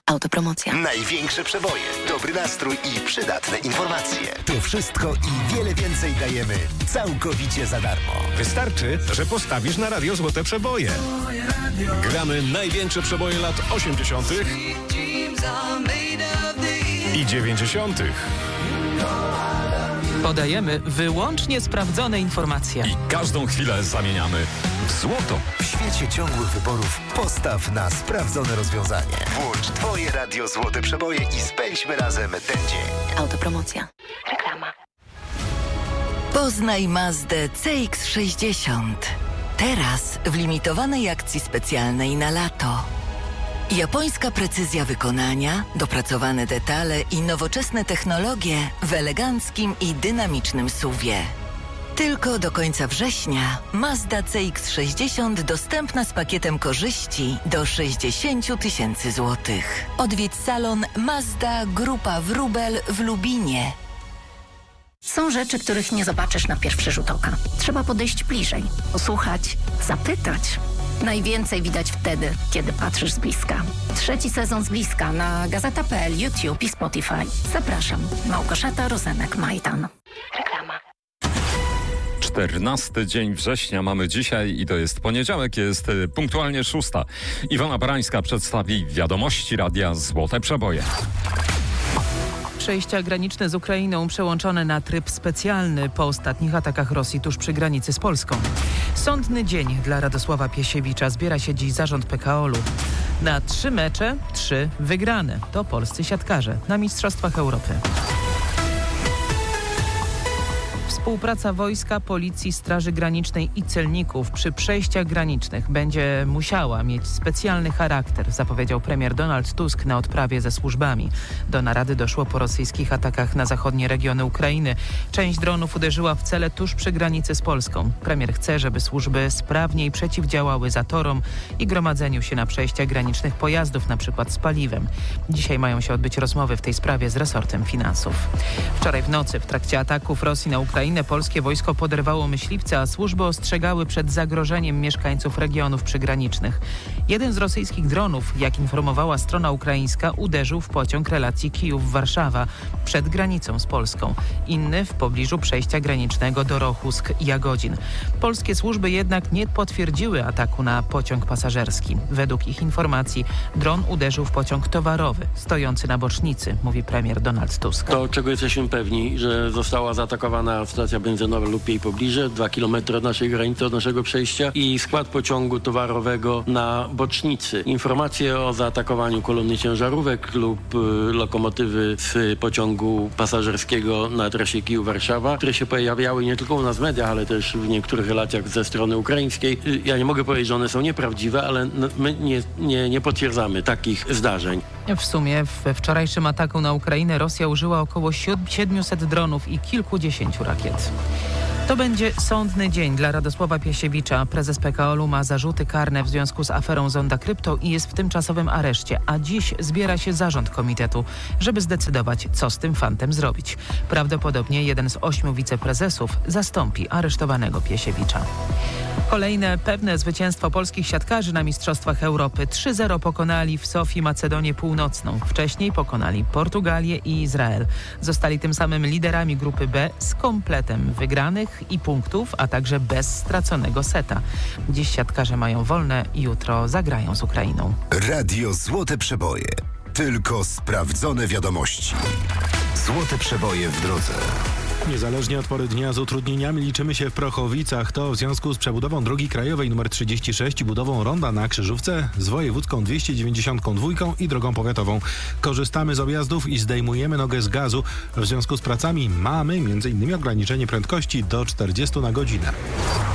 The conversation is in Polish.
Autopromocja. Największe przeboje, dobry nastrój i przydatne informacje. To wszystko i wiele więcej dajemy całkowicie za darmo. Wystarczy, że postawisz na radio Złote Przeboje. Gramy największe przeboje lat 80. i 90. Podajemy wyłącznie sprawdzone informacje. I każdą chwilę zamieniamy w złoto. W świecie ciągłych wyborów postaw na sprawdzone rozwiązanie. Włącz Twoje radio Złote Przeboje i spędźmy razem ten dzień. Autopromocja. Reklama. Poznaj Mazdę CX-60. Teraz w limitowanej akcji specjalnej na lato. Japońska precyzja wykonania, dopracowane detale i nowoczesne technologie w eleganckim i dynamicznym SUV-ie. Tylko do końca września Mazda CX-60 dostępna z pakietem korzyści do 60 000 złotych. Odwiedź salon Mazda Grupa Wróbel w Lubinie. Są rzeczy, których nie zobaczysz na pierwszy rzut oka. Trzeba podejść bliżej, posłuchać, zapytać. Najwięcej widać wtedy, kiedy patrzysz z bliska. 3. sezon z bliska na Gazeta.pl, YouTube i Spotify. Zapraszam. Małgorzata Rozenek-Majdan. Reklama. 14 dzień września mamy dzisiaj i to jest poniedziałek, jest punktualnie 6. Iwona Barańska przedstawi wiadomości radia Złote Przeboje. Przejścia graniczne z Ukrainą przełączone na tryb specjalny po ostatnich atakach Rosji tuż przy granicy z Polską. Sądny dzień dla Radosława Piesiewicza. Zbiera się dziś zarząd PKOL-u. Na 3 mecze 3 wygrane. To polscy siatkarze na Mistrzostwach Europy. Współpraca wojska, policji, Straży Granicznej i celników przy przejściach granicznych będzie musiała mieć specjalny charakter, zapowiedział premier Donald Tusk na odprawie ze służbami. Do narady doszło po rosyjskich atakach na zachodnie regiony Ukrainy. Część dronów uderzyła w cele tuż przy granicy z Polską. Premier chce, żeby służby sprawniej przeciwdziałały zatorom i gromadzeniu się na przejściach granicznych pojazdów, na przykład z paliwem. Dzisiaj mają się odbyć rozmowy w tej sprawie z resortem finansów. Wczoraj w nocy w trakcie ataków Rosji na Ukrainę polskie wojsko poderwało myśliwce, a służby ostrzegały przed zagrożeniem mieszkańców regionów przygranicznych. Jeden z rosyjskich dronów, jak informowała strona ukraińska, uderzył w pociąg relacji Kijów-Warszawa przed granicą z Polską. Inny w pobliżu przejścia granicznego Dorochusk-Jagodzin. Polskie służby jednak nie potwierdziły ataku na pociąg pasażerski. Według ich informacji dron uderzył w pociąg towarowy stojący na bocznicy, mówi premier Donald Tusk. To, czego jesteśmy pewni, że została zaatakowana stacja benzynowa lub jej pobliże, 2 km od naszej granicy, od naszego przejścia i skład pociągu towarowego na bocznicy. Informacje o zaatakowaniu kolumny ciężarówek lub lokomotywy z pociągu pasażerskiego na trasie Kijów-Warszawa, które się pojawiały nie tylko u nas w mediach, ale też w niektórych relacjach ze strony ukraińskiej. Ja nie mogę powiedzieć, że one są nieprawdziwe, ale my nie potwierdzamy takich zdarzeń. W sumie we wczorajszym ataku na Ukrainę Rosja użyła około 700 dronów i kilkudziesięciu rakiet. To będzie sądny dzień dla Radosława Piesiewicza. Prezes PKOL-u ma zarzuty karne w związku z aferą Zonda Krypto i jest w tymczasowym areszcie, a dziś zbiera się zarząd komitetu, żeby zdecydować, co z tym fantem zrobić. Prawdopodobnie jeden z 8 wiceprezesów zastąpi aresztowanego Piesiewicza. Kolejne pewne zwycięstwo polskich siatkarzy na Mistrzostwach Europy. 3-0 pokonali w Sofii Macedonię Północną. Wcześniej pokonali Portugalię i Izrael. Zostali tym samym liderami grupy B z kompletem wygranych i punktów, a także bez straconego seta. Dziś siatkarze mają wolne i jutro zagrają z Ukrainą. Radio Złote Przeboje. Tylko sprawdzone wiadomości. Złote Przeboje w drodze. Niezależnie od pory dnia z utrudnieniami liczymy się w Prochowicach. To w związku z przebudową drogi krajowej nr 36 i budową ronda na Krzyżówce z wojewódzką 292 i drogą powiatową. Korzystamy z objazdów i zdejmujemy nogę z gazu. W związku z pracami mamy m.in. ograniczenie prędkości do 40 na godzinę.